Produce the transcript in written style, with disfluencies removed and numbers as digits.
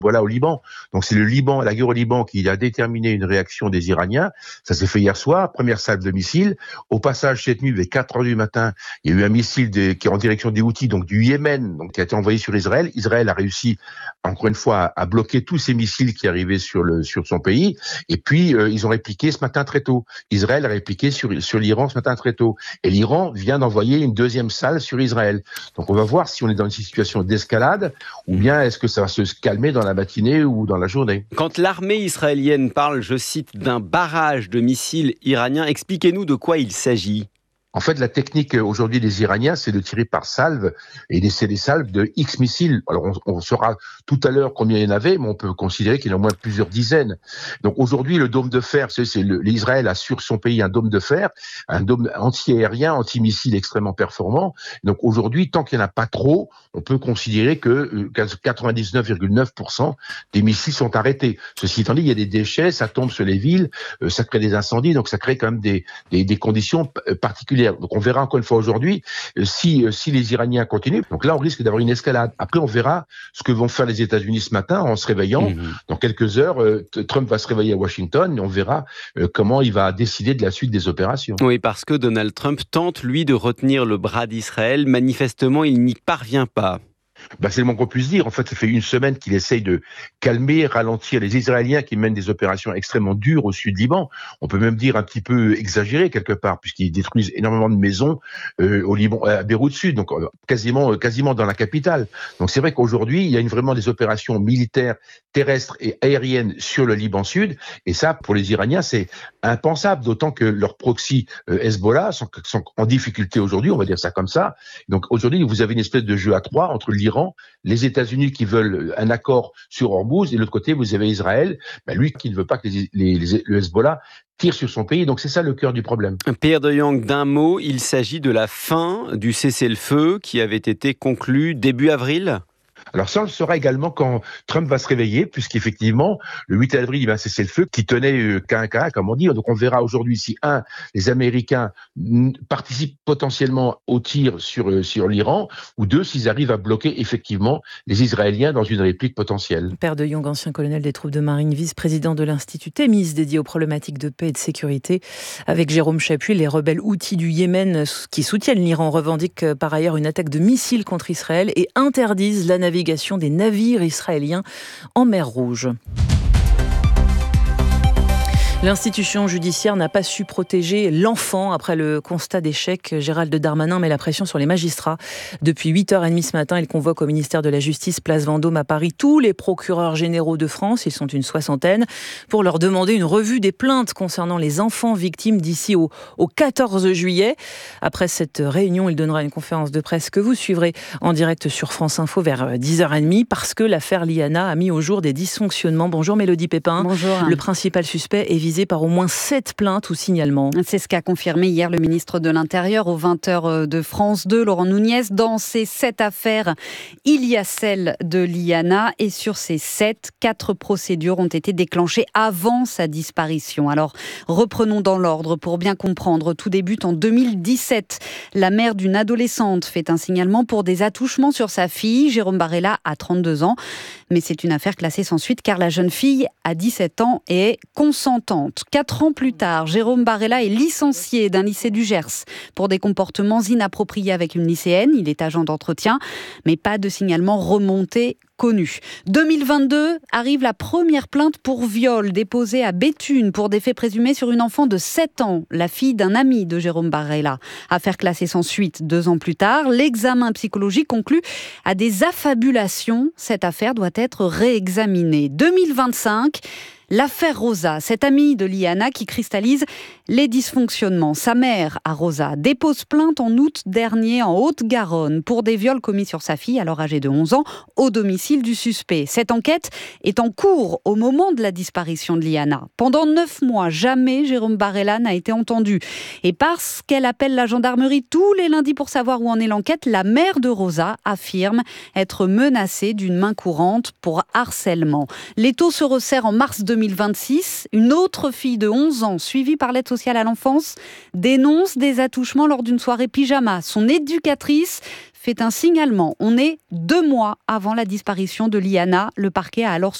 Hezbollah au Liban. Donc c'est le Liban, la guerre au Liban qui a déterminé une réaction des Iraniens. Ça s'est fait hier soir, première salve de missiles. Au passage, cette nuit, vers 4 heures du matin, il y a eu un missile qui est en direction des Houthis, donc du Yémen, donc qui a été envoyé sur Israël. Israël a réussi, encore une fois, à bloquer tous ces missiles qui arrivaient sur son pays. Et puis, ils ont répliqué ce matin très tôt. Israël a répliqué sur l'Iran ce matin très tôt. Et l'Iran vient d'envoyer une deuxième salve sur Israël. Donc on va voir si on est dans une situation d'escalade ou bien est-ce que ça va se calmer dans la matinée ou dans la journée. Quand l'armée israélienne parle, je cite, d'un barrage de missiles iraniens, expliquez-nous de quoi il s'agit. En fait, la technique aujourd'hui des Iraniens, c'est de tirer par salve, et c'est des salves de X missiles. Alors, on saura tout à l'heure combien il y en avait, mais on peut considérer qu'il y en a au moins plusieurs dizaines. Donc aujourd'hui, le dôme de fer, l'Israël a sur son pays un dôme de fer, un dôme anti-aérien, anti-missile extrêmement performant. Donc aujourd'hui, tant qu'il n'y en a pas trop, on peut considérer que 99,9% des missiles sont arrêtés. Ceci étant dit, il y a des déchets, ça tombe sur les villes, ça crée des incendies, donc ça crée quand même des conditions particulières. Donc on verra encore une fois aujourd'hui si les Iraniens continuent. Donc là, on risque d'avoir une escalade. Après, on verra ce que vont faire les États-Unis ce matin en se réveillant. Dans quelques heures, Trump va se réveiller à Washington et on verra comment il va décider de la suite des opérations. Oui, parce que Donald Trump tente, lui, de retenir le bras d'Israël. Manifestement, il n'y parvient pas. C'est le moins qu'on puisse dire. En fait, ça fait une semaine qu'il essaye de calmer, ralentir les Israéliens qui mènent des opérations extrêmement dures au sud Liban. On peut même dire un petit peu exagéré quelque part, puisqu'ils détruisent énormément de maisons au Liban, à Beyrouth Sud, donc quasiment dans la capitale. Donc c'est vrai qu'aujourd'hui, il y a vraiment des opérations militaires terrestres et aériennes sur le Liban Sud, et ça, pour les Iraniens, c'est impensable, d'autant que leurs proxys Hezbollah sont en difficulté aujourd'hui, on va dire ça comme ça. Donc aujourd'hui, vous avez une espèce de jeu à trois entre l'Iran, les États-Unis qui veulent un accord sur Hormuz, et de l'autre côté, vous avez Israël, lui qui ne veut pas que le Hezbollah tire sur son pays. Donc c'est ça le cœur du problème. Pierre de Jong, d'un mot, il s'agit de la fin du cessez-le-feu qui avait été conclu début avril ? Alors ça, on le saura également quand Trump va se réveiller, puisqu'effectivement, le 8 avril, il va cesser le feu qui tenait qu'un, comme on dit. Donc on verra aujourd'hui si, les Américains participent potentiellement au tir sur l'Iran, ou deux, s'ils arrivent à bloquer effectivement les Israéliens dans une réplique potentielle. Pierre de Jong, ancien colonel des troupes de marine, vice-président de l'Institut Thémis, dédié aux problématiques de paix et de sécurité. Avec Jérôme Chapuis, les rebelles houthis du Yémen qui soutiennent l'Iran revendiquent par ailleurs une attaque de missiles contre Israël et interdisent la navigation des navires israéliens en mer Rouge. L'institution judiciaire n'a pas su protéger l'enfant après le constat d'échec. Gérald Darmanin met la pression sur les magistrats. Depuis 8h30 ce matin, il convoque au ministère de la Justice, place Vendôme à Paris, tous les procureurs généraux de France, ils sont une soixantaine, pour leur demander une revue des plaintes concernant les enfants victimes d'ici au 14 juillet. Après cette réunion, il donnera une conférence de presse que vous suivrez en direct sur France Info vers 10h30 parce que l'affaire Liana a mis au jour des dysfonctionnements. Bonjour Mélodie Pépin. Bonjour. Le principal suspect est visé par au moins 7 plaintes ou signalements. C'est ce qu'a confirmé hier le ministre de l'Intérieur aux 20h de France 2, Laurent Nunez. Dans ces 7 affaires, il y a celle de Liana et sur ces 7, 4 procédures ont été déclenchées avant sa disparition. Alors, reprenons dans l'ordre pour bien comprendre. Tout débute en 2017. La mère d'une adolescente fait un signalement pour des attouchements sur sa fille. Jérôme Barella a 32 ans. Mais c'est une affaire classée sans suite car la jeune fille a 17 ans et est consentante. 4 ans plus tard, Jérôme Barella est licencié d'un lycée du Gers pour des comportements inappropriés avec une lycéenne. Il est agent d'entretien, mais pas de signalement remonté connu. 2022 arrive la première plainte pour viol déposée à Béthune pour des faits présumés sur une enfant de 7 ans, la fille d'un ami de Jérôme Barella. Affaire classée sans suite 2 ans plus tard, l'examen psychologique conclut à des affabulations. Cette affaire doit être réexaminée. 2025, l'affaire Rosa, cette amie de Liana qui cristallise les dysfonctionnements. Sa mère, à Rosa, dépose plainte en août dernier en Haute-Garonne pour des viols commis sur sa fille, alors âgée de 11 ans, au domicile du suspect. Cette enquête est en cours au moment de la disparition de Liana. Pendant 9 mois, jamais Jérôme Barella n'a été entendu. Et parce qu'elle appelle la gendarmerie tous les lundis pour savoir où en est l'enquête, la mère de Rosa affirme être menacée d'une main courante pour harcèlement. L'étau se resserre en mars 2020. 2026, une autre fille de 11 ans, suivie par l'aide sociale à l'enfance, dénonce des attouchements lors d'une soirée pyjama. Son éducatrice fait un signalement. On est 2 mois avant la disparition de Liana. Le parquet a alors